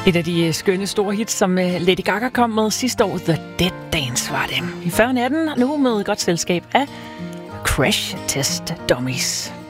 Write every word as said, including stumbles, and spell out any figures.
Et af de skønne store hits, som Lady Gaga kom med sidste år, The Dead Dance var det. I fyrre atten, nu med godt selskab af Crash Test Dummies.